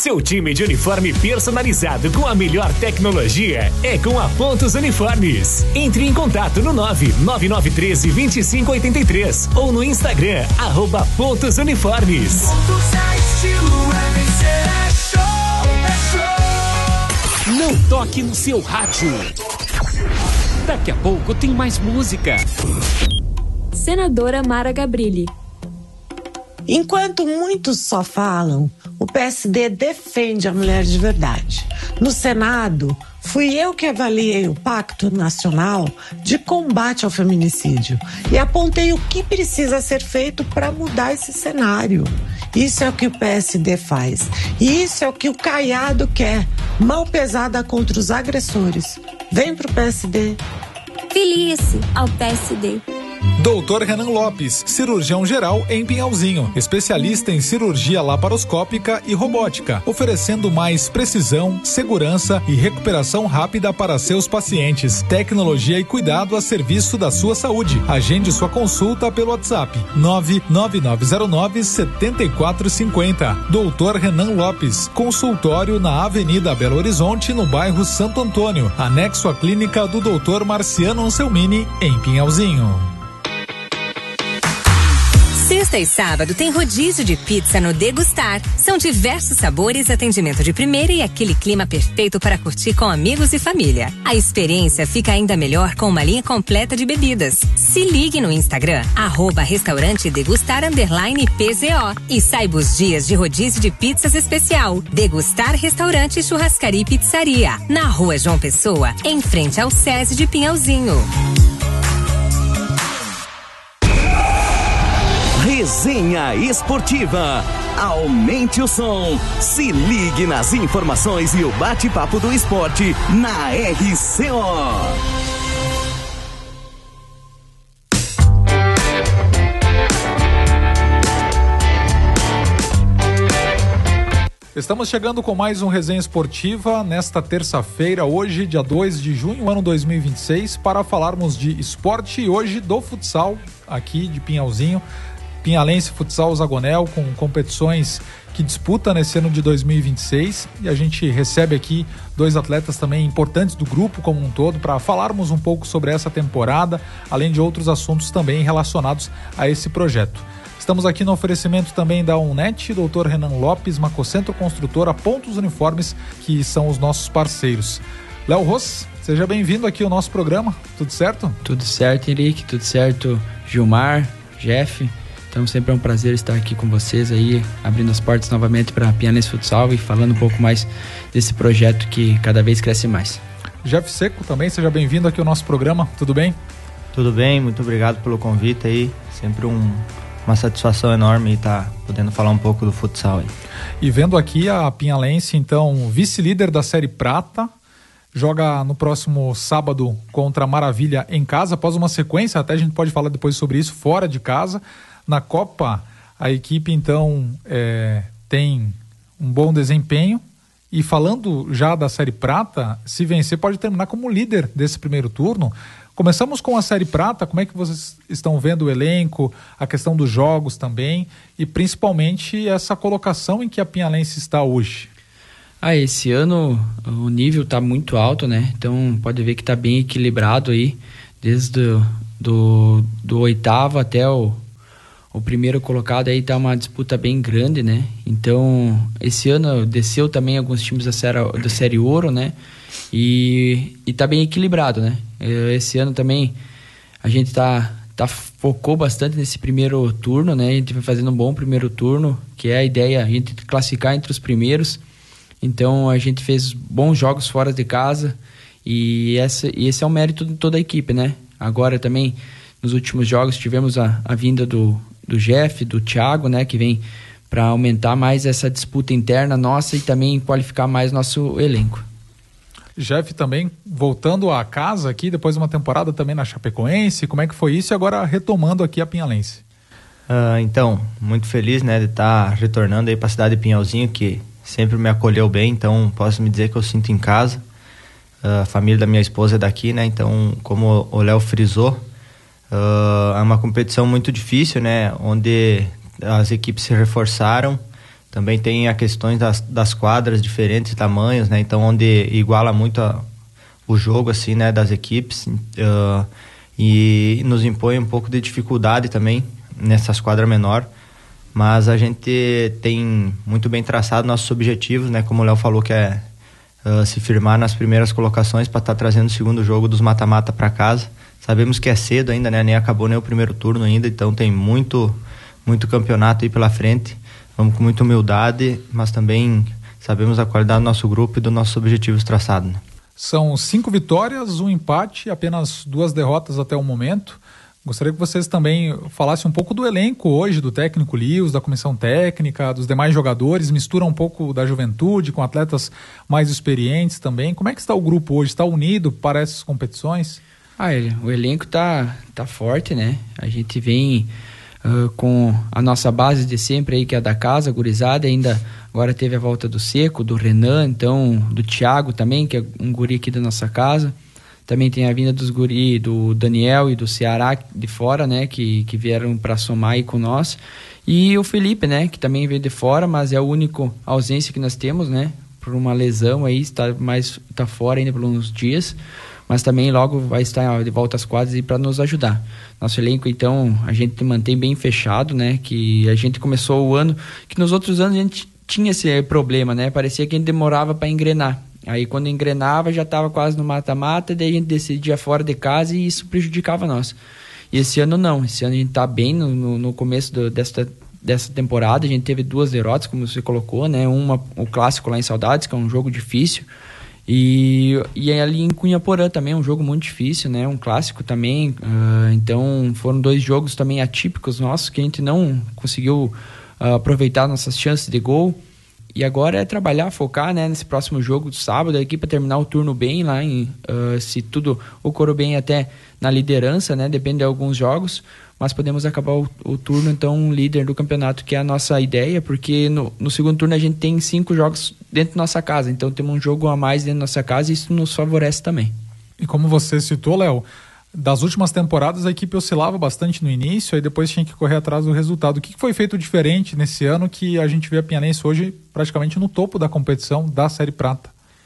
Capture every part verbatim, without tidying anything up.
seu time de uniforme personalizado com a melhor tecnologia é com a Pontos Uniformes. Entre em contato no nove nove nove um três, dois cinco oito três ou no Instagram, arroba Pontos Uniformes. Pontos é estilo, é vencer, é show, é show. Não toque no seu rádio. Daqui a pouco tem mais música. Senadora Mara Gabrilli. Enquanto muitos só falam, o P S D defende a mulher de verdade. No Senado, fui eu que avaliei o Pacto Nacional de Combate ao Feminicídio e apontei o que precisa ser feito para mudar esse cenário. Isso é o que o P S D faz. E isso é o que o Caiado quer. Mão pesada contra os agressores. Vem pro P S D. Filie-se ao P S D. doutor Renan Lopes, cirurgião geral em Pinhalzinho, especialista em cirurgia laparoscópica e robótica, oferecendo mais precisão, segurança e recuperação rápida para seus pacientes. Tecnologia e cuidado a serviço da sua saúde. Agende sua consulta pelo WhatsApp nove nove nove zero nove sete quatro cinco zero. doutor Renan Lopes, consultório na Avenida Belo Horizonte, no bairro Santo Antônio, anexo à clínica do doutor Marciano Anselmini, em Pinhalzinho. Sexta e sábado tem rodízio de pizza no Degustar. São diversos sabores, atendimento de primeira e aquele clima perfeito para curtir com amigos e família. A experiência fica ainda melhor com uma linha completa de bebidas. Se ligue no Instagram, arroba restaurante degustar underline P Z O e saiba os dias de rodízio de pizzas especial. Degustar Restaurante Churrascaria e Pizzaria, na Rua João Pessoa, em frente ao SESI de Pinhalzinho. Resenha Esportiva. Aumente o som. Se ligue nas informações e o bate-papo do esporte na R C O. Estamos chegando com mais um Resenha Esportiva nesta terça-feira, hoje, dia dois de junho, ano dois mil e vinte e seis, para falarmos de esporte e hoje do futsal aqui de Pinhalzinho. Pinhalense Futsal Zagonel, com competições que disputa nesse ano de dois mil e vinte e seis, e a gente recebe aqui dois atletas também importantes do grupo como um todo para falarmos um pouco sobre essa temporada, além de outros assuntos também relacionados a esse projeto. Estamos aqui no oferecimento também da Unnet, doutor Renan Lopes, Macocentro Construtora, Pontos Uniformes, que são os nossos parceiros. Léo Ross, seja bem-vindo aqui ao nosso programa, tudo certo? Tudo certo, Henrique, tudo certo, Gilmar, Jeff. Então sempre é um prazer estar aqui com vocês aí, abrindo as portas novamente para a Pinhalense Futsal e falando um pouco mais desse projeto que cada vez cresce mais. Jeff Seco também, seja bem-vindo aqui ao nosso programa, tudo bem? Tudo bem, muito obrigado pelo convite aí, sempre um, uma satisfação enorme estar podendo falar um pouco do futsal aí. E vendo aqui a Pinhalense, então, vice-líder da Série Prata, joga no próximo sábado contra a Maravilha em casa, após uma sequência, até a gente pode falar depois sobre isso, fora de casa. Na Copa, a equipe, então, é, tem um bom desempenho. E falando já da Série Prata, se vencer, pode terminar como líder desse primeiro turno. Começamos com a Série Prata. Como é que vocês estão vendo o elenco, a questão dos jogos também, e principalmente essa colocação em que a Pinhalense está hoje? Ah, esse ano o nível está muito alto, né? Então pode ver que está bem equilibrado aí, desde do, do, do oitavo até o O primeiro colocado aí tá uma disputa bem grande, né? Então, esse ano desceu também alguns times da série, da série Ouro, né? E, e tá bem equilibrado, né? Esse ano também a gente tá, tá focou bastante nesse primeiro turno, né? A gente vai fazendo um bom primeiro turno, que é a ideia, a gente classificar entre os primeiros. Então, a gente fez bons jogos fora de casa e, essa, e esse é o mérito de toda a equipe, né? Agora também, nos últimos jogos, tivemos a, a vinda do do Jeff, do Thiago, né, que vem para aumentar mais essa disputa interna nossa e também qualificar mais nosso elenco. Jeff também voltando a casa aqui, depois de uma temporada também na Chapecoense, como é que foi isso e agora retomando aqui a Pinhalense? Uh, então, muito feliz, né, de estar tá retornando aí para a cidade de Pinhalzinho, que sempre me acolheu bem, então posso me dizer que eu sinto em casa. Uh, a família da minha esposa é daqui, né, então como o Léo frisou, Uh, é uma competição muito difícil, né? Onde as equipes se reforçaram Também tem a questão das, das quadras, diferentes tamanhos, né? Então, onde iguala muito a, o jogo, assim, né? Das equipes. Uh, e nos impõe um pouco de dificuldade também nessas quadras menor. Mas a gente tem muito bem traçado nossos objetivos, né? Como o Léo falou, que é uh, se firmar nas primeiras colocações para estar tá trazendo o segundo jogo dos mata-mata para casa. Sabemos que é cedo ainda, né? Nem acabou nem o primeiro turno ainda, então tem muito, muito campeonato aí pela frente. Vamos com muita humildade, mas também sabemos a qualidade do nosso grupo e dos nossos objetivos traçados, né? São cinco vitórias, um empate, apenas duas derrotas até o momento. Gostaria que vocês também falassem um pouco do elenco hoje, do técnico Lewis, da comissão técnica, dos demais jogadores. Mistura um pouco da juventude com atletas mais experientes também. Como é que está o grupo hoje? Está unido para essas competições? Ah, ele, o elenco tá, tá forte, né? A gente vem uh, com a nossa base de sempre aí, que é da casa, gurizada. Ainda agora teve a volta do Seco, do Renan, então do Thiago também, que é um guri aqui da nossa casa. Também tem a vinda dos guri, do Daniel e do Ceará de fora, né? Que, que vieram para somar aí com nós. E o Felipe, né? Que também veio de fora, mas é a única ausência que nós temos, né? Por uma lesão aí, está, mais, está fora ainda por uns dias. Mas também logo vai estar de volta às quadras e para nos ajudar. Nosso elenco, então, a gente mantém bem fechado, né? Que a gente começou o ano, que nos outros anos a gente tinha esse problema, né? Parecia que a gente demorava para engrenar. Aí quando engrenava já estava quase no mata-mata, daí a gente decidia fora de casa e isso prejudicava nós. E esse ano não, esse ano a gente está bem no, no, no começo do, desta, dessa temporada. A gente teve duas derrotas, como você colocou, né? Uma, o clássico lá em Saudades, que é um jogo difícil. E, e ali em Cunhaporã também, um jogo muito difícil, né? Um clássico também. Uh, então foram dois jogos também atípicos nossos, que a gente não conseguiu uh, aproveitar nossas chances de gol. E agora é trabalhar, focar, né, nesse próximo jogo do sábado aqui para terminar o turno bem lá, em, uh, se tudo ocorreu bem até na liderança, né? Depende de alguns jogos, mas podemos acabar o, o turno, então, líder do campeonato, que é a nossa ideia, porque no, no segundo turno a gente tem cinco jogos dentro da nossa casa, então temos um jogo a mais dentro da nossa casa e isso nos favorece também. E como você citou, Léo, das últimas temporadas a equipe oscilava bastante no início, aí depois tinha que correr atrás do resultado. O que foi feito diferente nesse ano que a gente vê a Pinhalense hoje praticamente no topo da competição da Série Prata?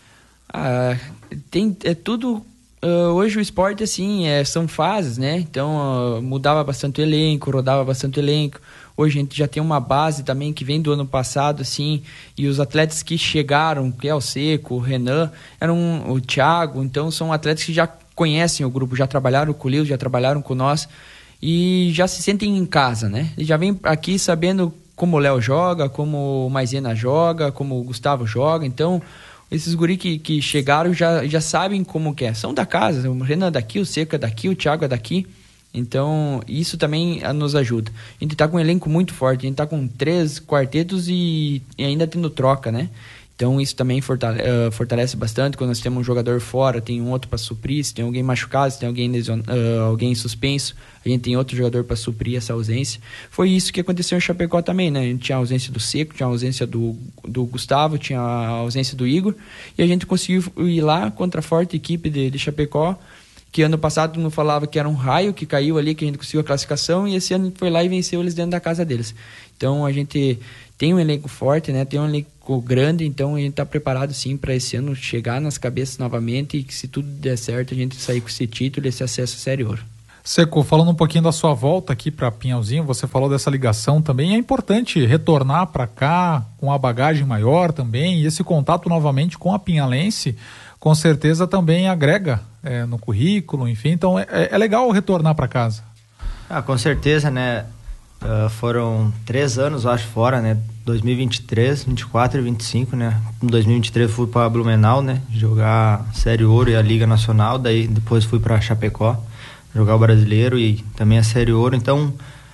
Ah, tem, é tudo... Uh, hoje o esporte, assim, é, são fases, né? Então, uh, mudava bastante o elenco, rodava bastante o elenco. Hoje a gente já tem uma base também que vem do ano passado, assim, e os atletas que chegaram, que é o Seco, o Renan, eram o Thiago, então são atletas que já conhecem o grupo, já trabalharam com o Lewis, já trabalharam com nós e já se sentem em casa, né? E já vem aqui sabendo como o Léo joga, como o Maisena joga, como o Gustavo joga, então... Esses guri que, que chegaram já, já sabem como que é. São da casa, o Renan é daqui, o Seco é daqui, o Thiago é daqui. Então, isso também nos ajuda. A gente tá com um elenco muito forte, a gente tá com três quartetos e, e ainda tendo troca, né? Então, isso também fortale, uh, fortalece bastante. Quando nós temos um jogador fora, tem um outro para suprir. Se tem alguém machucado, se tem alguém, lesion, uh, alguém suspenso, a gente tem outro jogador para suprir essa ausência. Foi isso que aconteceu em Chapecó também, né? A gente tinha a ausência do Seco, tinha a ausência do, do Gustavo, tinha a ausência do Igor. E a gente conseguiu ir lá contra a forte equipe de, de Chapecó, que ano passado não falava que era um raio que caiu ali, que a gente conseguiu a classificação, e esse ano a gente foi lá e venceu eles dentro da casa deles. Então, a gente tem um elenco forte, né? Tem um elenco grande, então a gente está preparado sim para esse ano chegar nas cabeças novamente e que, se tudo der certo, a gente sair com esse título e esse acesso à Série Ouro. Seco, falando um pouquinho da sua volta aqui para Pinhalzinho, você falou dessa ligação também, é importante retornar para cá com a bagagem maior também, e esse contato novamente com a Pinhalense, com certeza também agrega é, no currículo, enfim, então é, é legal retornar para casa. Ah, com certeza, né? Uh, foram três anos, eu acho, fora, né? dois mil e vinte e três, vinte e quatro e vinte e cinco, né? Em dois mil e vinte e três fui para Blumenau, né? Jogar Série Ouro e a Liga Nacional, daí depois fui para Chapecó, jogar o Brasileiro e também a Série Ouro. Então,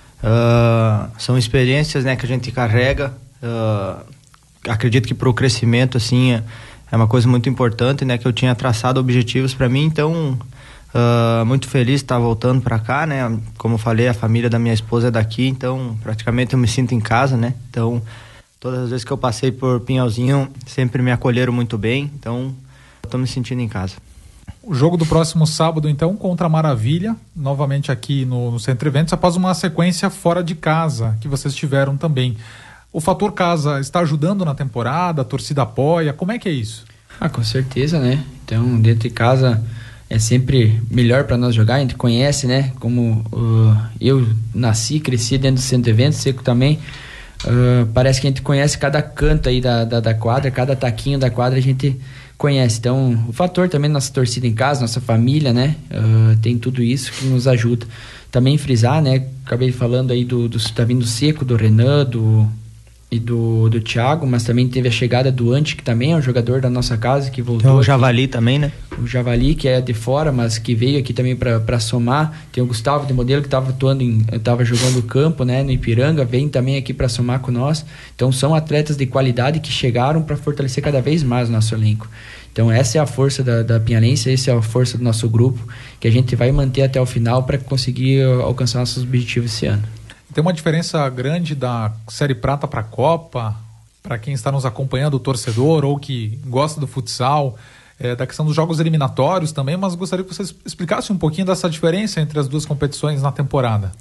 uh, são experiências, né, que a gente carrega. Uh, acredito que para o crescimento, assim, é, é uma coisa muito importante, né? Que eu tinha traçado objetivos para mim, então... Uh, muito feliz de estar voltando para cá, né? Como eu falei, a família da minha esposa é daqui, então praticamente eu me sinto em casa, né? Então, todas as vezes que eu passei por Pinhalzinho, sempre me acolheram muito bem, então eu tô me sentindo em casa. O jogo do próximo sábado, então, contra a Maravilha, novamente aqui no, no Centro Eventos, após uma sequência fora de casa, que vocês tiveram também. O fator casa está ajudando na temporada? A torcida apoia? Como é que é isso? Ah, com certeza, né? Então, dentro de casa é sempre melhor para nós jogar. A gente conhece, né? Como uh, eu nasci, cresci dentro do centro de eventos, Seco também. Uh, parece que a gente conhece cada canto aí da, da, da quadra, cada taquinho da quadra a gente conhece. Então, o fator também da nossa torcida em casa, nossa família, né? Uh, tem tudo isso que nos ajuda. Também frisar, né? Acabei falando aí do, do tá vindo o Seco, do Renan, do, e do, do Thiago, mas também teve a chegada do Ante, que também é um jogador da nossa casa, que voltou. Tem o aqui. Javali também, né? O Javali, que é de fora, mas que veio aqui também para somar. Tem o Gustavo de Modelo, que estava atuando em, estava jogando campo, né, no Ipiranga, vem também aqui para somar com nós. Então são atletas de qualidade que chegaram para fortalecer cada vez mais o nosso elenco. Então essa é a força da, da Pinhalense, essa é a força do nosso grupo, que a gente vai manter até o final para conseguir alcançar nossos objetivos esse ano. Tem uma diferença grande da Série Prata para a Copa, para quem está nos acompanhando, o torcedor ou que gosta do futsal, é, da questão dos jogos eliminatórios também, mas gostaria que você explicasse um pouquinho dessa diferença entre as duas competições na temporada.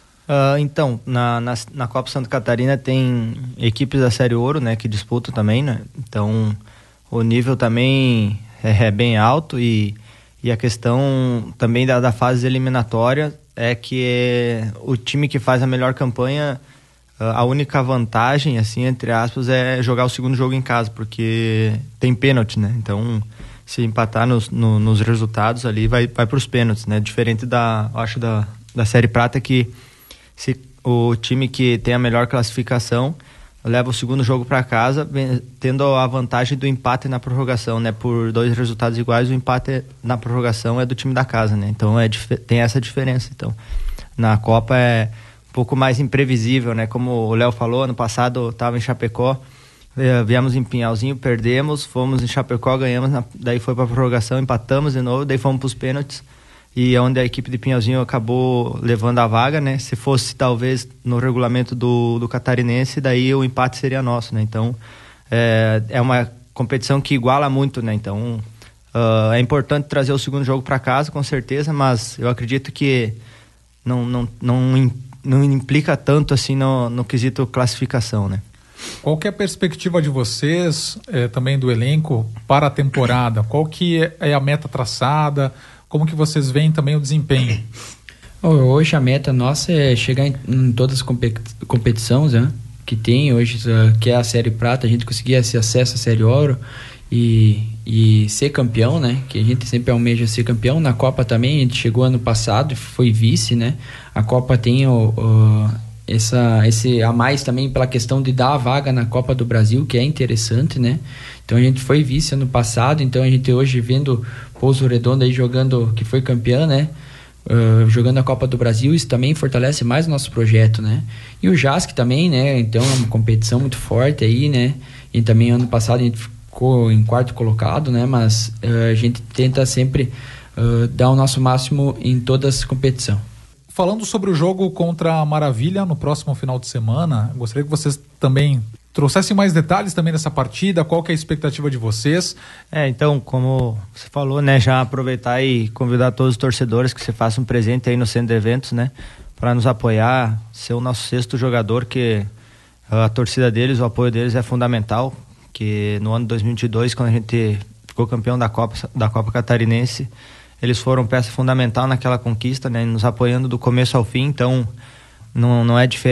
Uh, então, na, na, na Copa Santa Catarina tem equipes da Série Ouro, né, que disputam também, né? Então o nível também é, é bem alto e, e a questão também da, da fase eliminatória é que é, o time que faz a melhor campanha, a única vantagem, assim, entre aspas, é jogar o segundo jogo em casa, porque tem pênalti, né? Então, se empatar nos, no, nos resultados ali, vai, vai para os pênaltis, né? Diferente da, acho, da, da Série Prata, que se o time que tem a melhor classificação leva o segundo jogo para casa, tendo a vantagem do empate na prorrogação, né? Por dois resultados iguais, o empate na prorrogação é do time da casa, né? Então é, tem essa diferença. Então, na Copa é um pouco mais imprevisível, né? Como o Léo falou, ano passado estava em Chapecó, eh, viemos em Pinhalzinho, perdemos, fomos em Chapecó, ganhamos, na, daí foi para prorrogação, empatamos de novo, daí fomos para os pênaltis, e onde a equipe de Pinhalzinho acabou levando a vaga, né? Se fosse talvez no regulamento do, do Catarinense, daí o empate seria nosso, né? Então é, é uma competição que iguala muito, né? Então uh, é importante trazer o segundo jogo para casa, com certeza, mas eu acredito que não, não, não, não implica tanto assim no, no quesito classificação, né? Qual que é a perspectiva de vocês, eh, também do elenco, para a temporada? Qual que é a meta traçada? Como que vocês veem também o desempenho? Hoje a meta nossa é chegar em, em todas as competi- competições, né, que tem hoje, uh, que é a Série Prata, a gente conseguir esse acesso à Série Ouro e, e ser campeão, né? Que a gente sempre almeja ser campeão. Na Copa também, a gente chegou ano passado e foi vice, né? A Copa tem o, o, essa, esse a mais também pela questão de dar a vaga na Copa do Brasil, que é interessante, né? Então a gente foi vice ano passado, então a gente hoje vendo Pouso Redondo aí jogando, que foi campeão, né? Uh, jogando a Copa do Brasil, isso também fortalece mais o nosso projeto, né? E o Jasc também, né? Então é uma competição muito forte aí, né? E também ano passado a gente ficou em quarto colocado, né? Mas uh, a gente tenta sempre uh, dar o nosso máximo em todas as competições. Falando sobre o jogo contra a Maravilha no próximo final de semana, gostaria que vocês também trouxessem mais detalhes também dessa partida, qual que é a expectativa de vocês? É, então, como você falou, né, já aproveitar e convidar todos os torcedores que você faça um presente aí no centro de eventos, né, para nos apoiar, ser o nosso sexto jogador, que a torcida deles, o apoio deles é fundamental, que no ano de dois mil e vinte e dois, quando a gente ficou campeão da Copa, da Copa Catarinense, eles foram peça fundamental naquela conquista, né, nos apoiando do começo ao fim, então não, não é diferente.